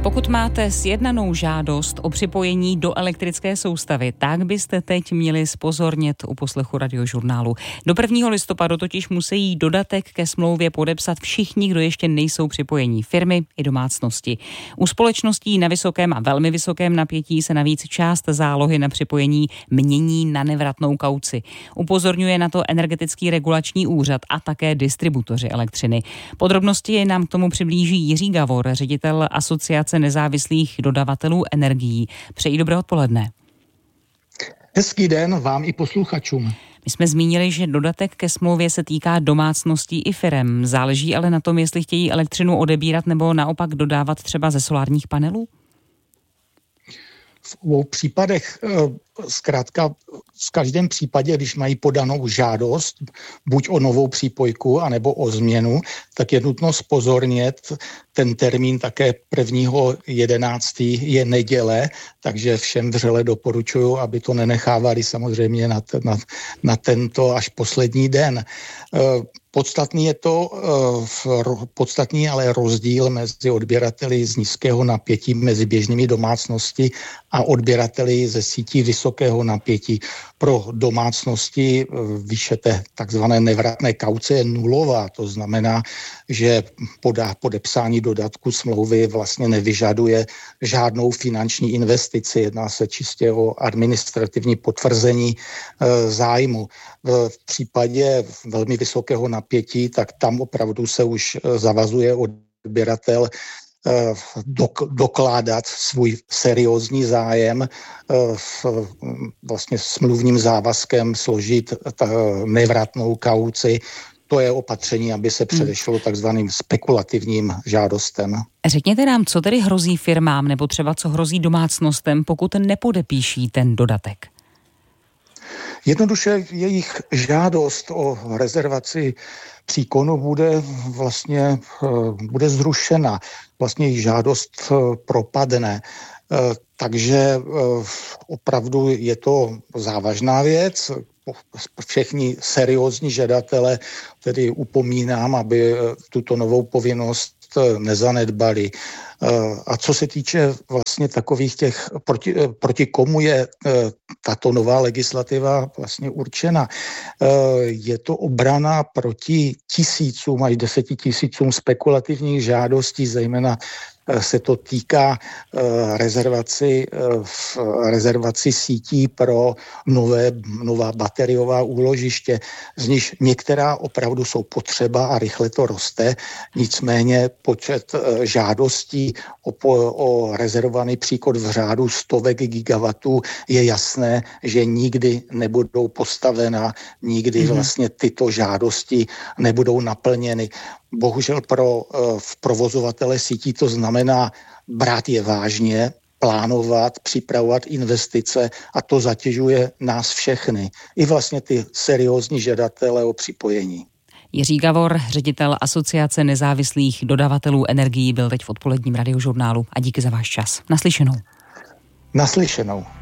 Pokud máte sjednanou žádost o připojení do elektrické soustavy, tak byste teď měli zpozornět u poslechu Radiožurnálu. Do 1. listopadu totiž musí dodatek ke smlouvě podepsat všichni, kdo ještě nejsou připojení, firmy i domácnosti. U společností na vysokém a velmi vysokém napětí se navíc část zálohy na připojení mění na nevratnou kauci. Upozorňuje na to Energetický regulační úřad a také distributoři elektřiny. Podrobnosti nám k tomu přiblíží Jiří Gavor, ředitel Asociace nezávislých dodavatelů energií. Přeji dobré odpoledne. Hezký den vám i posluchačům. My jsme zmínili, že dodatek ke smlouvě se týká domácností i firem. Záleží ale na tom, jestli chtějí elektřinu odebírat nebo naopak dodávat třeba ze solárních panelů? V obou případech, zkrátka v každém případě, když mají podanou žádost, buď o novou přípojku, anebo o změnu, tak je nutno zpozornět, ten termín také 1.11. je neděle, takže všem vřele doporučuju, aby to nenechávali samozřejmě na tento až poslední den. Podstatný ale rozdíl mezi odběrateli z nízkého napětí mezi běžnými domácnosti a odběrateli ze sítí vysokého napětí. Pro domácnosti výše té takzvané nevratné kauce je nulová, to znamená, že podepsání dodatku smlouvy vlastně nevyžaduje žádnou finanční investici, jedná se čistě o administrativní potvrzení zájmu. V případě velmi vysokého napětí, tak tam opravdu se už zavazuje odběratel dokládat svůj seriózní zájem vlastně smluvním závazkem složit nevratnou kauci. To je opatření, aby se předešlo takzvaným spekulativním žádostem. Řekněte nám, co tedy hrozí firmám nebo třeba co hrozí domácnostem, pokud nepodepíší ten dodatek? Jednoduše jejich žádost o rezervaci příkonu bude zrušena. Vlastně jejich žádost propadne. Takže opravdu je to závažná věc. Všechny seriózní žadatele tedy upomínám, aby tuto novou povinnost nezanedbali. A co se týče vlastně takových těch, proti komu je tato nová legislativa vlastně určena, je to obrana proti tisícům až 10 000 spekulativních žádostí, zejména se to týká rezervaci sítí pro nová bateriová úložiště, z nich některá opravdu jsou potřeba a rychle to roste, nicméně počet žádostí o rezervovaný příkon v řádu stovek gigawatů je jasné, že nikdy nebudou postavena, nikdy vlastně tyto žádosti nebudou naplněny. Bohužel pro provozovatele sítí to znamená brát je vážně, plánovat, připravovat investice a to zatěžuje nás všechny. I vlastně ty seriózní žadatele o připojení. Jiří Gavor, ředitel Asociace nezávislých dodavatelů energií, byl teď v odpoledním Radiožurnálu a díky za váš čas. Naslyšenou. Naslyšenou.